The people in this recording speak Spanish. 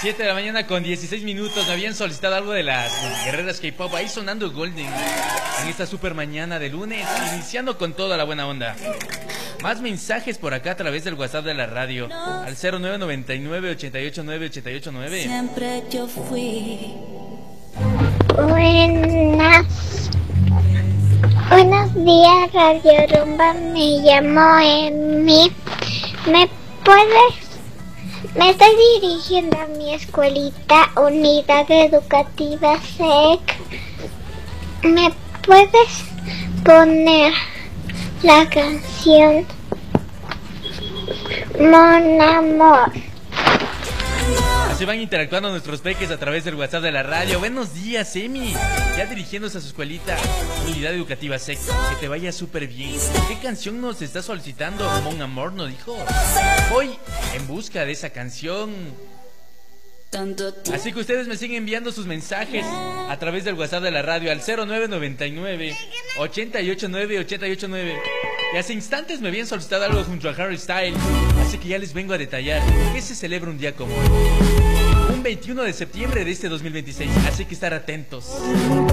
7 de la mañana con 16 minutos. Me habían solicitado algo de las guerreras K-pop. Ahí sonando Golden en esta super mañana de lunes, iniciando con toda la buena onda. Más mensajes por acá a través del WhatsApp de la radio al 0999-889-889. Siempre yo fui. Buenos días, Radio Rumba. Me llamo Emi. Me estoy dirigiendo a mi escuelita, Unidad Educativa SEC. ¿Me puedes poner la canción Mon Amor? Así van interactuando nuestros peques a través del WhatsApp de la radio. Buenos días, Emi. Ya dirigiéndose a su escuelita, Unidad Educativa SEC. Que te vaya súper bien. ¿Qué canción nos está solicitando? Mon Amor, nos dijo. Voy en busca de esa canción. Así que ustedes me siguen enviando sus mensajes a través del WhatsApp de la radio al 0999-889-889. Y hace instantes me habían solicitado algo junto a Harry Styles. Así que ya les vengo a detallar que se celebra un día como hoy, un 21 de septiembre de este 2026. Así que estar atentos.